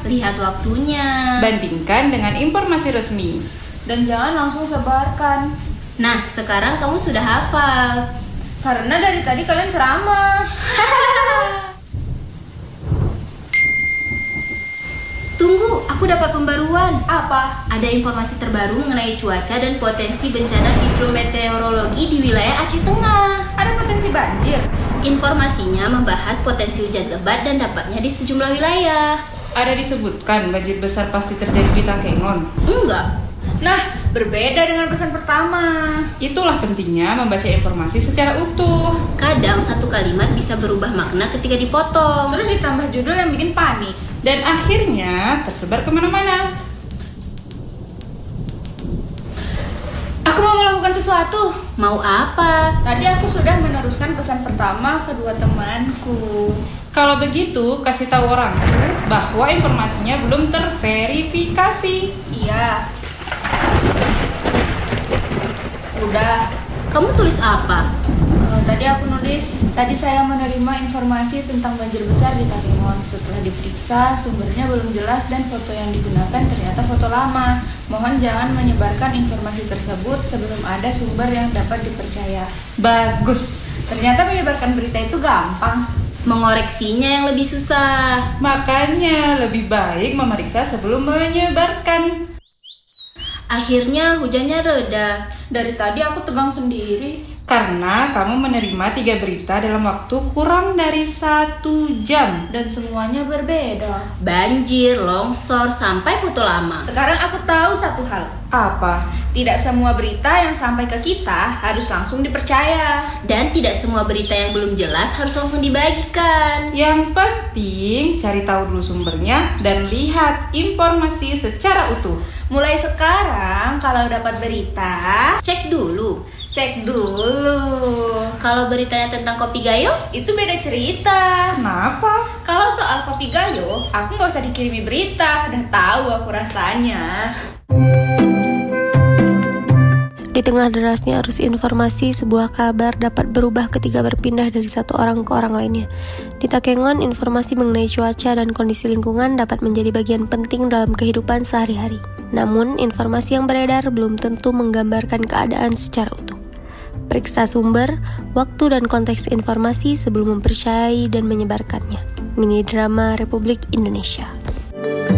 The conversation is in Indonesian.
Lihat waktunya. Bandingkan dengan informasi resmi. Dan jangan langsung sebarkan. Nah, sekarang kamu sudah hafal. Karena dari tadi kalian ceramah. Tunggu, aku dapat pembaruan. Apa? Ada informasi terbaru mengenai cuaca dan potensi bencana hidrometeorologi di wilayah Aceh Tengah. Ada potensi banjir. Informasinya membahas potensi hujan lebat dan dampaknya di sejumlah wilayah. Ada disebutkan banjir besar pasti terjadi di Takengon. Enggak. Nah, berbeda dengan pesan pertama. Itulah pentingnya membaca informasi secara utuh. Kadang satu kalimat bisa berubah makna ketika dipotong. Terus ditambah judul yang bikin panik. Dan akhirnya tersebar kemana-mana. Aku mau melakukan sesuatu. Mau apa? Tadi aku sudah meneruskan pesan pertama kedua temanku. Kalau begitu, kasih tahu orang bahwa informasinya belum terverifikasi. Iya. Udah. Kamu tulis apa? Tadi aku nulis, tadi saya menerima informasi tentang banjir besar di Takengon. Setelah diperiksa, sumbernya belum jelas dan foto yang digunakan ternyata foto lama. Mohon jangan menyebarkan informasi tersebut sebelum ada sumber yang dapat dipercaya. Bagus. Ternyata menyebarkan berita itu gampang. Mengoreksinya yang lebih susah. Makanya lebih baik memeriksa sebelum menyebarkan. Akhirnya hujannya reda. Dari tadi aku tegang sendiri. Karena kamu menerima 3 berita dalam waktu kurang dari 1 jam. Dan semuanya berbeda. Banjir, longsor, sampai foto lama. Sekarang aku tahu satu hal. Apa? Tidak semua berita yang sampai ke kita harus langsung dipercaya. Dan tidak semua berita yang belum jelas harus langsung dibagikan. Yang penting cari tahu dulu sumbernya dan lihat informasi secara utuh. Mulai sekarang kalau dapat berita, Cek dulu. cek dulu. Kalau beritanya tentang kopi gayo, Itu beda cerita. Kenapa? Kalau soal kopi gayo, aku nggak usah dikirimi berita. Udah tahu aku rasanya. Di tengah derasnya arus informasi, sebuah kabar dapat berubah ketika berpindah dari satu orang ke orang lainnya. Di Takengon, informasi mengenai cuaca dan kondisi lingkungan dapat menjadi bagian penting dalam kehidupan sehari-hari. Namun, informasi yang beredar belum tentu menggambarkan keadaan secara utuh. Periksa sumber, waktu, dan konteks informasi sebelum mempercayai dan menyebarkannya. Mini drama Republik Indonesia.